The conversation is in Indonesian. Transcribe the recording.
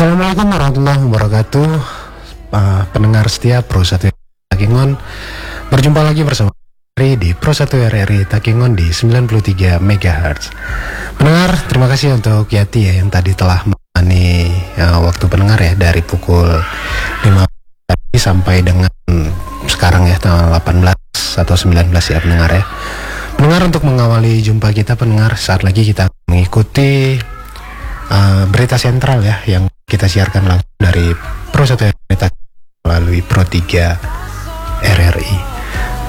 Assalamualaikum warahmatullahi wabarakatuh. Pendengar setia Pro 1 Takengon, berjumpa lagi bersama Ri di Pro 1 RRI Takengon di 93 MHz. Pendengar, terima kasih untuk Yati ya, yang tadi telah menemani waktu pendengar ya, dari pukul 5 pagi sampai dengan sekarang ya, tanggal 18 atau 19 ya pendengar ya. Pendengar, untuk mengawali jumpa kita pendengar, saat lagi kita mengikuti berita sentral ya, yang kita siarkan langsung dari Pro 1 RRI melalui Pro 3 RRI.